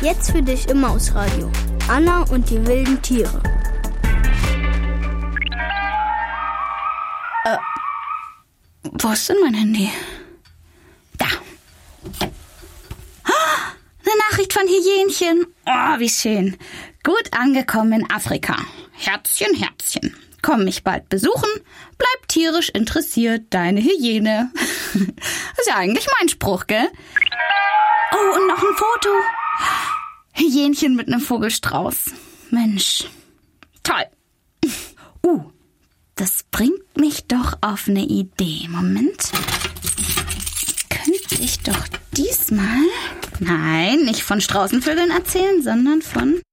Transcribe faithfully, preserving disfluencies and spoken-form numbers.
Jetzt für dich im Mausradio. Anna und die wilden Tiere. Äh, wo ist denn mein Handy? Da. Eine Nachricht von Hyänchen. Oh, wie schön. Gut angekommen in Afrika. Herzchen, Herzchen. Komm mich bald besuchen. Bleib tierisch interessiert, deine Hyäne. Ist ja eigentlich mein Spruch, gell? Oh, und noch ein Foto. Hyänchen mit einem Vogelstrauß. Mensch. Toll. Uh, das bringt mich doch auf eine Idee. Moment. Könnte ich doch diesmal... Nein, nicht von Straußenvögeln erzählen, sondern von